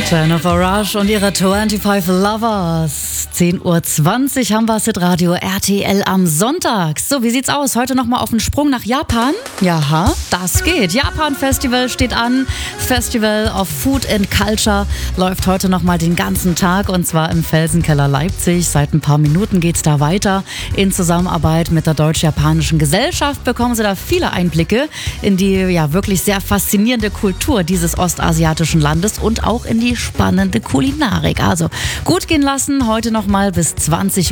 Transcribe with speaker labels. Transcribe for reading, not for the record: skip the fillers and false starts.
Speaker 1: Jennifer Rush und ihre 25 Lovers. 10.20 Uhr haben wir es mit Radio RTL am Sonntag. So, wie sieht's aus? Heute nochmal auf den Sprung nach Japan? Jaha, das geht. Japan Festival steht an. Festival of Food and Culture läuft heute nochmal den ganzen Tag und zwar im Felsenkeller Leipzig. Seit ein paar Minuten geht's da weiter. In Zusammenarbeit mit der Deutsch-Japanischen Gesellschaft bekommen Sie da viele Einblicke in die ja wirklich sehr faszinierende Kultur dieses ostasiatischen Landes und auch in die spannende Kulinarik. Also gut gehen lassen, heute nochmal bis 20